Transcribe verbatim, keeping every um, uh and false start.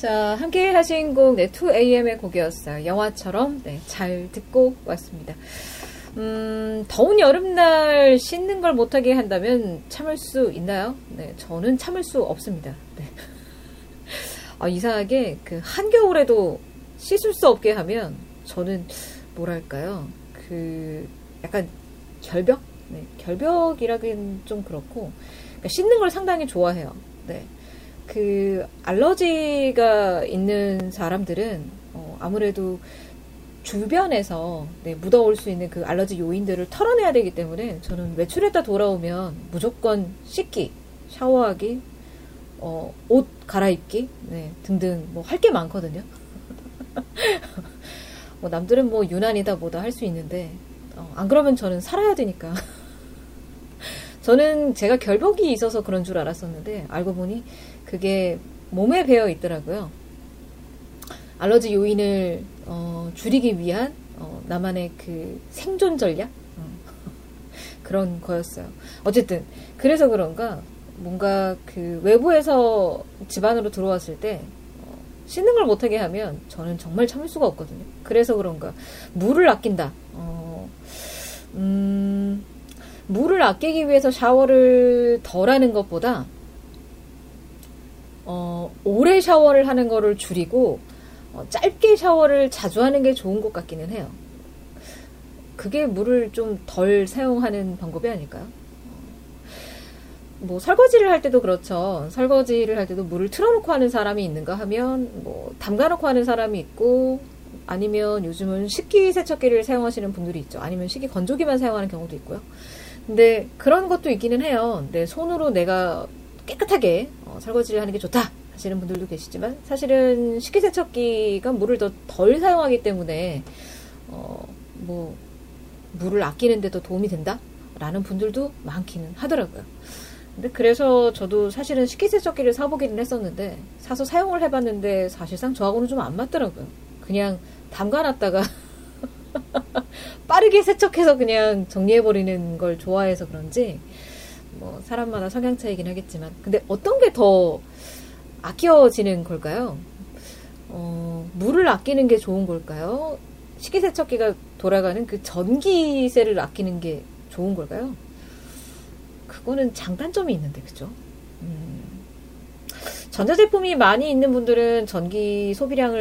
자, 함께 하신 곡, 네, 투 에이엠의 곡이었어요. 영화처럼, 네, 잘 듣고 왔습니다. 음, 더운 여름날 씻는 걸 못하게 한다면 참을 수 있나요? 네, 저는 참을 수 없습니다. 네. 아, 이상하게, 그, 한겨울에도 씻을 수 없게 하면, 저는, 뭐랄까요, 그, 약간, 결벽? 네, 결벽이라기는 좀 그렇고, 그러니까 씻는 걸 상당히 좋아해요. 네. 그 알러지가 있는 사람들은 어, 아무래도 주변에서 네, 묻어올 수 있는 그 알러지 요인들을 털어내야 되기 때문에 저는 외출했다 돌아오면 무조건 씻기, 샤워하기, 어, 옷 갈아입기 네, 등등 뭐 할 게 많거든요. 뭐 남들은 뭐 유난이다 뭐다 할 수 있는데 어, 안 그러면 저는 살아야 되니까. 저는 제가 결벽이 있어서 그런 줄 알았었는데 알고 보니 그게 몸에 배어 있더라고요. 알러지 요인을 어, 줄이기 위한 어, 나만의 그 생존 전략 어, 그런 거였어요. 어쨌든 그래서 그런가 뭔가 그 외부에서 집 안으로 들어왔을 때 어, 씻는 걸 못하게 하면 저는 정말 참을 수가 없거든요. 그래서 그런가 물을 아낀다. 어, 음, 물을 아끼기 위해서 샤워를 덜 하는 것보다 어, 오래 샤워를 하는 거를 줄이고 어, 짧게 샤워를 자주 하는 게 좋은 것 같기는 해요. 그게 물을 좀 덜 사용하는 방법이 아닐까요? 뭐 설거지를 할 때도 그렇죠. 설거지를 할 때도 물을 틀어놓고 하는 사람이 있는가 하면 뭐 담가놓고 하는 사람이 있고 아니면 요즘은 식기세척기를 사용하시는 분들이 있죠. 아니면 식기건조기만 사용하는 경우도 있고요. 근데 그런 것도 있기는 해요. 내 손으로 내가 깨끗하게 어, 설거지를 하는 게 좋다 하시는 분들도 계시지만 사실은 식기세척기가 물을 더 덜 사용하기 때문에 어, 뭐 물을 아끼는 데 더 도움이 된다 라는 분들도 많기는 하더라고요. 근데 그래서 저도 사실은 식기세척기를 사보기는 했었는데 사서 사용을 해봤는데 사실상 저하고는 좀 안 맞더라고요. 그냥 담가놨다가 빠르게 세척해서 그냥 정리해버리는 걸 좋아해서 그런지 뭐 사람마다 성향 차이긴 하겠지만 근데 어떤 게 더 아껴지는 걸까요? 어, 물을 아끼는 게 좋은 걸까요? 식기세척기가 돌아가는 그 전기세를 아끼는 게 좋은 걸까요? 그거는 장단점이 있는데 그죠? 음, 전자제품이 많이 있는 분들은 전기 소비량을